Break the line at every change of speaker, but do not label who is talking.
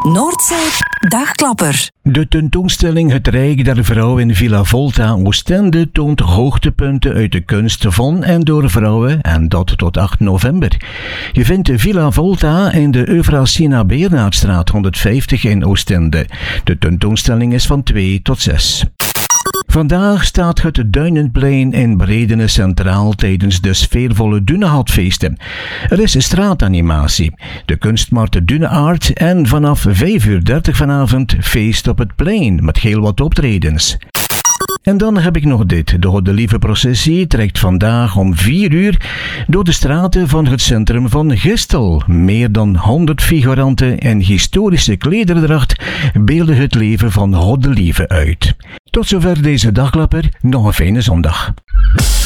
Noordzee Dagklapper.
De tentoonstelling Het Rijk der Vrouw in Villa Volta Oostende toont hoogtepunten uit de kunst van en door vrouwen, en dat tot 8 november. Je vindt Villa Volta in de Euvrasina Beernaertstraat 150 in Oostende. De tentoonstelling is van 2 tot 6. Vandaag staat het Duinenplein in Bredene centraal tijdens de sfeervolle Dunehoutfeesten. Er is straatanimatie, de kunstmarkt Dune Art en vanaf 5:30 vanavond feest op het plein met heel wat optredens. En dan heb ik nog dit. De Godelieve processie trekt vandaag om 4 uur door de straten van het centrum van Gistel. Meer dan 100 figuranten in historische klederdracht beelden het leven van Godelieve uit. Tot zover deze dagklapper. Nog een fijne zondag.